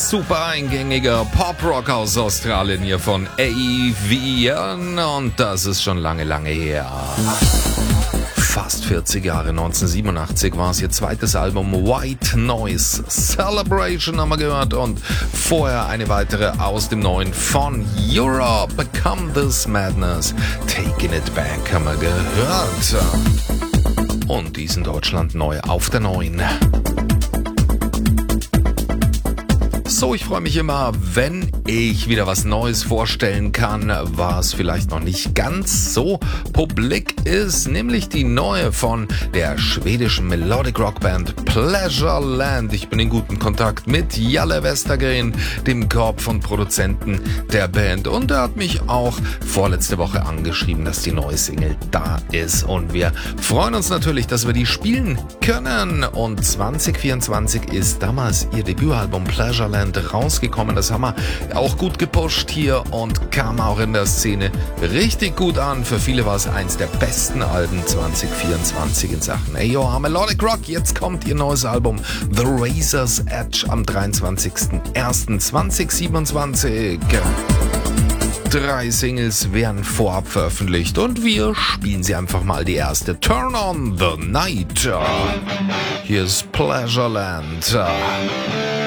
super eingängiger Pop-Rock aus Australien hier von Avian und das ist schon lange, lange her. Fast 40 Jahre, 1987 war es ihr zweites Album White Noise Celebration haben wir gehört und vorher eine weitere aus dem neuen von Europe, Come This Madness, Taking It Back haben wir gehört. Und dies in Deutschland neu auf der neuen. So, ich freue mich immer, wenn ich wieder was Neues vorstellen kann, was vielleicht noch nicht ganz so publik ist, nämlich die neue von der schwedischen Melodic Rock Band Pleasureland. Ich bin in gutem Kontakt mit Jalle Westergren, dem Korb von Produzenten der Band, und er hat mich auch vorletzte Woche angeschrieben, dass die neue Single da ist und wir freuen uns natürlich, dass wir die spielen können. Und 2024 ist damals ihr Debütalbum Pleasureland rausgekommen. Das haben wir auch gut gepusht hier und kam auch in der Szene richtig gut an. Für viele war es eins der besten Alben 2024 in Sachen AOR Melodic Rock. Jetzt kommt ihr neues Album The Razor's Edge am 23.01.2027. 3 Singles werden vorab veröffentlicht und wir spielen sie einfach mal. Die erste, Turn on the Night. Hier ist Pleasureland.